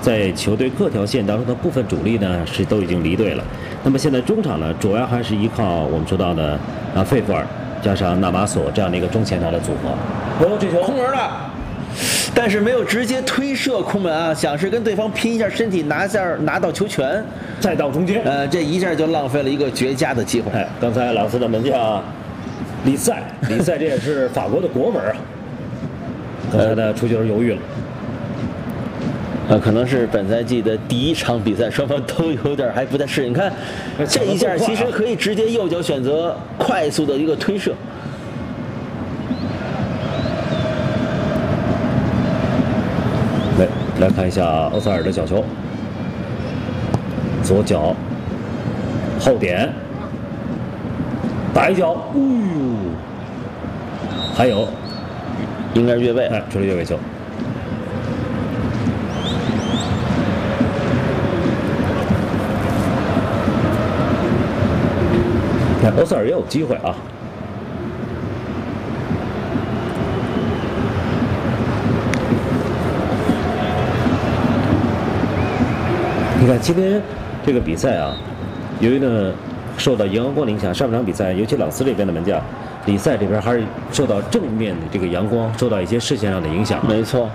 在球队各条线当中的部分主力呢是都已经离队了。那么现在中场呢，主要还是依靠我们说到的费弗尔加上纳马索这样的一个中前场的组合。这球空门了，但是没有直接推射空门啊，想是跟对方拼一下身体，拿到球权， 再到中间。 这一下就浪费了一个绝佳的机会。 刚才朗斯的门将里塞这也是法国的国门啊。刚才的出球犹豫了。 可能是本赛季的第一场比赛，双方都有点还不太适应。你看这一下，其实可以直接右脚选择快速的一个推射。 来看一下欧塞尔的角球，左脚后点，打一脚，还有应该是越位， 处理越位球。欧塞尔也有机会啊！你看今天这个比赛啊，由于呢受到阳光的影响，上半场比赛尤其朗斯这边的门将里塞这边还是受到正面的这个阳光，受到一些视线上的影响。 没错。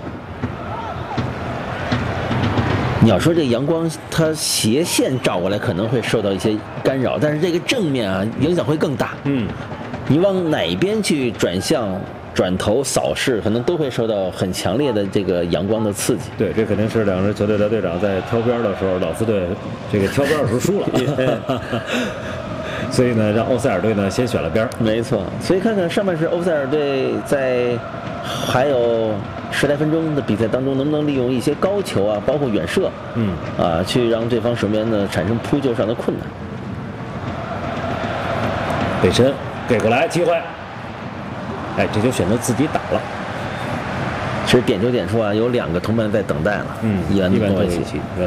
你要说这阳光它斜线照过来可能会受到一些干扰，但是这个正面啊影响会更大。你往哪边去转向、转头、扫视，可能都会受到很强烈的这个阳光的刺激。 对，这肯定是两支球队的队长在挑边的时候，老斯队这个挑边的时候输了。所以呢，让欧塞尔队呢先选了边。 没错，所以看看上半时欧塞尔队在还有10来分钟的比赛当中，能不能利用一些高球啊，包括远射，去让对方守门员呢产生扑救上的困难。 背身给过来机会，这就选择自己打了。 其实点球点处啊，有2个同伴在等待了，伊万诺维奇。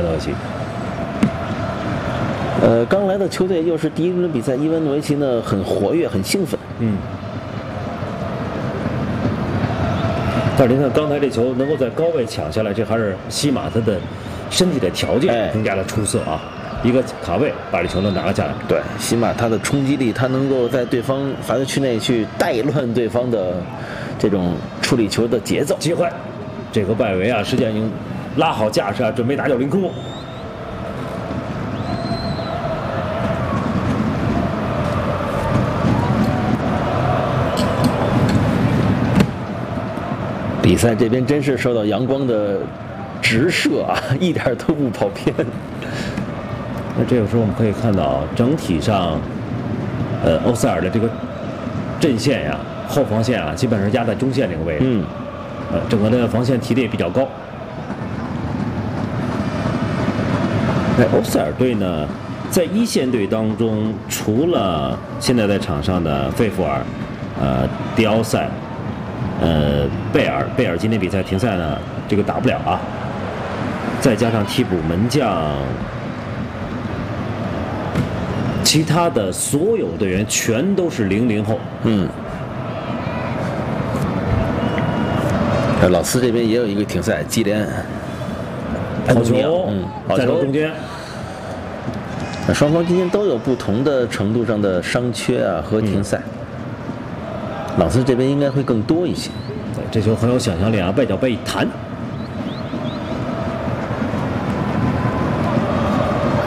刚来的球队又是第一轮比赛，伊万诺维奇呢很活跃，很兴奋。 但是您看刚才这球能够在高位抢下来，这还是西马他的身体的条件更加的出色啊！一个卡位把这球能拿下来。 对，西马他的冲击力，他能够在对方罚球区内去带乱对方的这种处理球的节奏。 机会，这个外围啊，实际上已经拉好架势啊，准备打脚凌空。 比赛这边真是受到阳光的直射啊，一点都不跑偏。 那这个时候我们可以看到，整体上，欧塞尔的这个阵线呀、后防线啊，基本上压在中线这个位置。整个的防线提的也比较高。欧塞尔队呢，在一线队当中，除了现在在场上的费弗尔、迪奥塞。贝尔今天比赛停赛呢，这个打不了啊。再加上替补门将，其他的所有队员全都是00后。 老斯这边也有一个停赛，基连好球，再到中间。 双方今天都有不同的程度上的伤缺啊和停赛。朗斯这边应该会更多一些。 这球很有想象力啊，外脚背一弹，